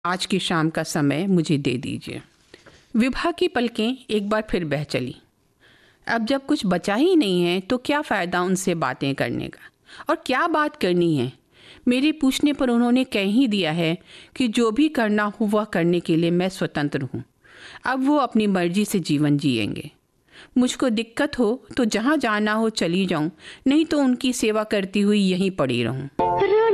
आज की शाम का समय मुझे दे दीजिए। विभा की पलकें एक बार फिर बह चली। अब जब कुछ बचा ही नहीं है तो क्या फ़ायदा उनसे बातें करने का, और क्या बात करनी है। मेरे पूछने पर उन्होंने कह ही दिया है कि जो भी करना हो वह करने के लिए मैं स्वतंत्र हूँ। अब वो अपनी मर्जी से जीवन जिएंगे। मुझको दिक्कत हो तो जहाँ जाना हो चली जाऊँ, नहीं तो उनकी सेवा करती हुई यहीं पड़ी रहूँ।